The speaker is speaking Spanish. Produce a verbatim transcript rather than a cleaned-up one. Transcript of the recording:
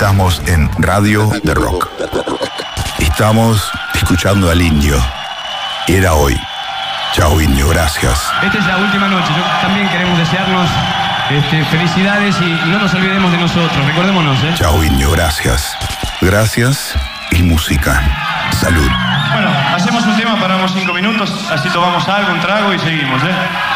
Estamos en Radio de Rock. Estamos escuchando al Indio. Era hoy. Chao, Indio, gracias. Esta es la última noche. Yo también queremos desearnos este, felicidades y, y no nos olvidemos de nosotros. Recordémonos, ¿eh? Chao, Indio, gracias. Gracias y música. Salud. Bueno, hacemos un tema, paramos cinco minutos, así tomamos algo, un trago y seguimos, ¿eh?